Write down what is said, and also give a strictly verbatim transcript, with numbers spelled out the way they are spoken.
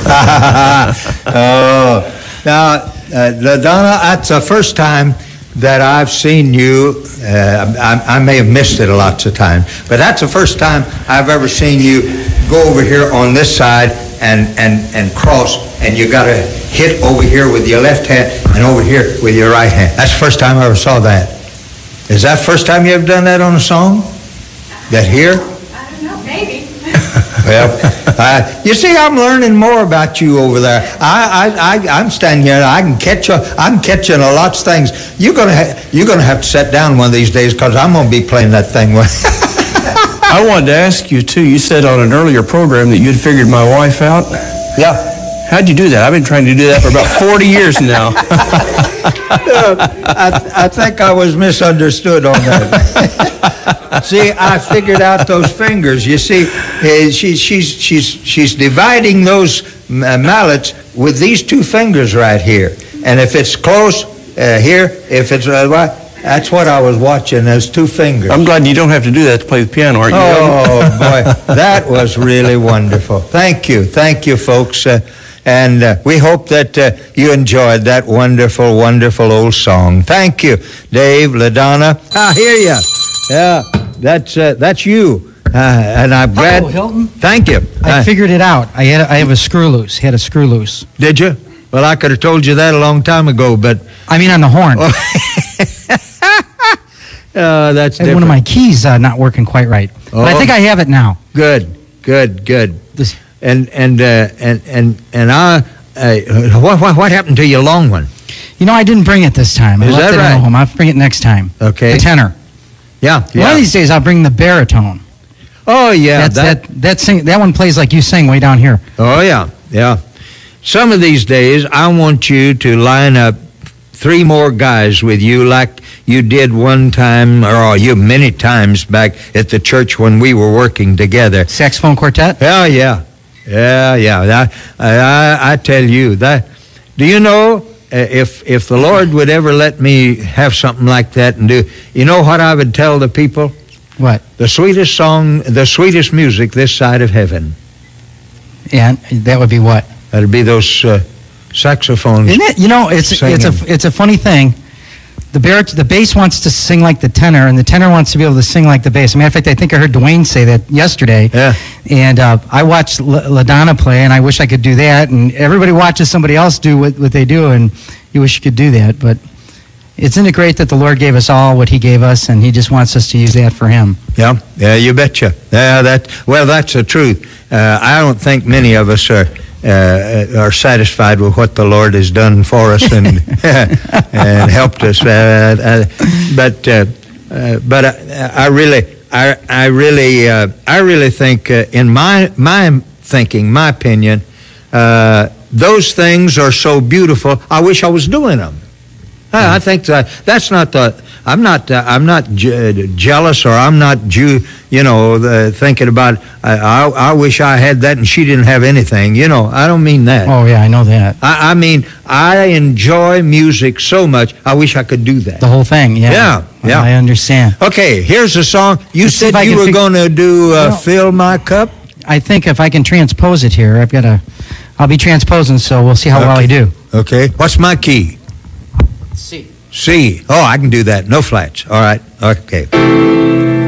Oh, now, uh, LaDonna, that's the first time that I've seen you. Uh, I, I may have missed it lots of times, but that's the first time I've ever seen you go over here on this side and, and, and cross, and you got to hit over here with your left hand and over here with your right hand. That's the first time I ever saw that. Is that the first time you ever done that on a song? That here? I don't know, maybe. Well, uh, you see, I'm learning more about you over there. I, I, I, I'm standing here. And I can catch you. I'm catching a lots of things. You're gonna, ha- you're gonna have to sit down one of these days because I'm gonna be playing that thing with. I wanted to ask you too. You said on an earlier program that you'd figured my wife out. Yeah. How'd you do that? I've been trying to do that for about forty years now. I, I think I was misunderstood on that. See, I figured out those fingers. You see, uh, she, she's she's she's dividing those uh, mallets with these two fingers right here. And if it's close uh, here, if it's uh, that's what I was watching. Those two fingers. I'm glad you don't have to do that to play the piano, aren't you? Oh boy, that was really wonderful. Thank you, thank you, folks. Uh, And uh, we hope that uh, you enjoyed that wonderful, wonderful old song. Thank you, Dave, LaDonna. I hear you. Yeah, that's uh, that's you. Uh, and I'm glad. Hello, Hilton. Thank you. I Uh, figured it out. I had a, I have a screw loose. Had a screw loose. did you? Well, I could have told you that a long time ago, but I mean, on the horn. oh, uh, that's And different. one of my keys uh, not working quite right. But I Oh. think I have it now. Good, good, good. This, And and uh, and and and I. Uh, what, what what happened to your long one? you know, I didn't bring it this time. I Is left that it right? at home. I'll bring it next time. Okay. The tenor. Yeah. One yeah. of these days, I'll bring the baritone. Oh yeah. That's, that that sing, that one plays like you sing way down here. Oh, yeah, yeah. Some of these days, I want you to line up three more guys with you like you did one time, or you many times back at the church when we were working together. Saxophone quartet. Yeah, yeah, yeah, yeah. I, I, I tell you, that. Do you know, uh, if, if the Lord would ever let me have something like that and do, you know what I would tell the people? What? The sweetest song, the sweetest music this side of heaven. And that would be what? That'd be those uh, saxophones. Isn't it? You know, it's it's a Singing. it's a funny thing. The barit the bass wants to sing like the tenor, and the tenor wants to be able to sing like the bass. As a matter of fact, I think I heard Dwayne say that yesterday. Yeah. And uh, I watched L- LaDonna play, and I wish I could do that. And everybody watches somebody else do what, what they do, and you wish you could do that. But isn't it great that the Lord gave us all what He gave us, and He just wants us to use that for Him? Yeah, yeah, you betcha. Yeah, that. Well, that's the truth. Uh, I don't think many of us are uh, are satisfied with what the Lord has done for us and and helped us. Uh, uh, but uh, uh, but I, I really, I I really, uh, I really think, uh, in my my thinking, my opinion, uh, those things are so beautiful. I wish I was doing them. I I think that that's not the. I'm not. Uh, I'm not je- jealous, or I'm not. Ju- you know, the, thinking about. I, I. I wish I had that, and she didn't have anything. You know, I don't mean that. Oh yeah, I know that. I, I mean, I enjoy music so much. I wish I could do that. The whole thing. Yeah. Yeah, yeah. I understand. Okay, here's a song. You Let's see if said I you can were fig- going to do uh, Well- "Fill My Cup." I think if I can transpose it here, I've got to. I'll be transposing, so we'll see how well I do. Okay. What's my key? C. C. Oh, I can do that. No flats. All right. Okay.